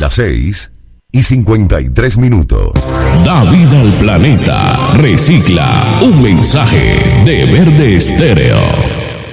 Las 6:53. Da vida al planeta. Recicla. Un mensaje de Verde Estéreo.